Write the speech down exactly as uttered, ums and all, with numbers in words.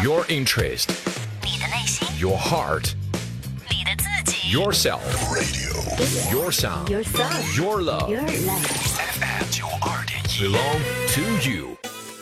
Your interest, 你的内心， your heart, 你的自己 yourself, your sound, Your sound. your love, Your love. F M 九二点一 belong to you.